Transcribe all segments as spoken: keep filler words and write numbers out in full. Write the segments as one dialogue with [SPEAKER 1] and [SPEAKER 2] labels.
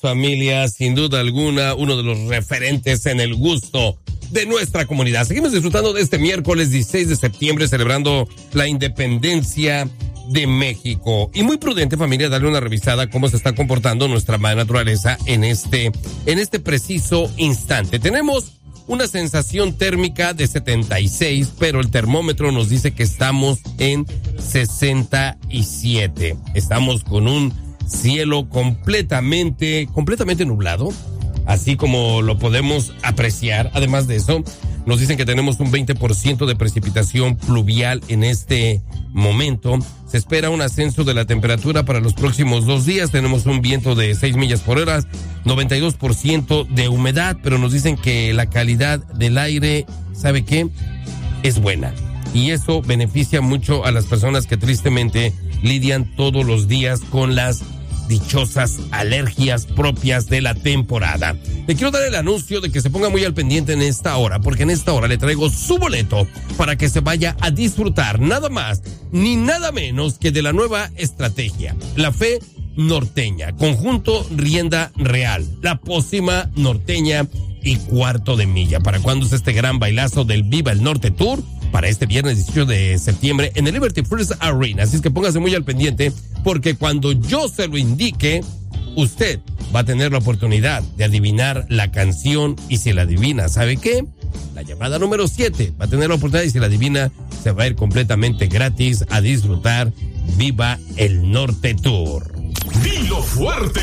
[SPEAKER 1] Familia, sin duda alguna, uno de los referentes en el gusto de nuestra comunidad. Seguimos disfrutando de este miércoles dieciséis de septiembre, celebrando la independencia de México. Y muy prudente, familia, darle una revisada a cómo se está comportando nuestra madre naturaleza en este, en este preciso instante. Tenemos una sensación térmica de setenta y seis, pero el termómetro nos dice que estamos en sesenta y siete. Estamos con un cielo completamente, completamente nublado, así como lo podemos apreciar. Además de eso, nos dicen que tenemos un veinte por ciento de precipitación pluvial en este momento. Se espera un ascenso de la temperatura para los próximos dos días. Tenemos un viento de seis millas por hora, noventa y dos por ciento de humedad, pero nos dicen que la calidad del aire, ¿sabe qué? Es buena. Y eso beneficia mucho a las personas que tristemente lidian todos los días con las dichosas alergias propias de la temporada. Le quiero dar el anuncio de que se ponga muy al pendiente en esta hora, porque en esta hora le traigo su boleto para que se vaya a disfrutar nada más ni nada menos que de la nueva estrategia, la Fe Norteña, Conjunto Rienda Real, la Pócima Norteña y Cuarto de Milla. ¿Para cuándo es este gran bailazo del Viva el Norte Tour? Para este viernes dieciocho de septiembre en el Liberty First Arena. Así es que póngase muy al pendiente, porque cuando yo se lo indique, usted va a tener la oportunidad de adivinar la canción, y si la adivina, ¿sabe qué? La llamada número siete va a tener la oportunidad, y si la adivina, se va a ir completamente gratis a disfrutar Viva el Norte Tour.
[SPEAKER 2] ¡Dilo fuerte!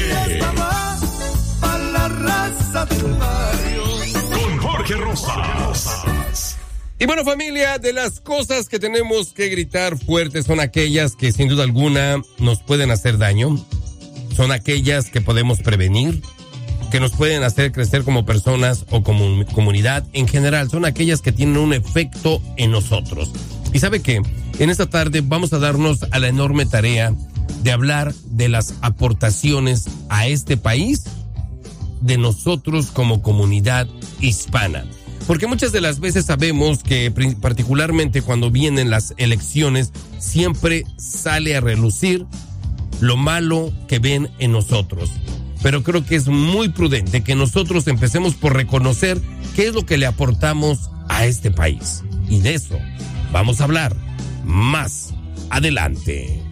[SPEAKER 2] A la raza del barrio. Con Jorge Rosas.
[SPEAKER 1] Y bueno, familia, de las cosas que tenemos que gritar fuerte son aquellas que sin duda alguna nos pueden hacer daño, son aquellas que podemos prevenir, que nos pueden hacer crecer como personas o como comunidad en general, son aquellas que tienen un efecto en nosotros. Y ¿sabe qué? En esta tarde vamos a darnos a la enorme tarea de hablar de las aportaciones a este país de nosotros como comunidad hispana. Porque muchas de las veces sabemos que particularmente cuando vienen las elecciones siempre sale a relucir lo malo que ven en nosotros. Pero creo que es muy prudente que nosotros empecemos por reconocer qué es lo que le aportamos a este país. Y de eso vamos a hablar más adelante.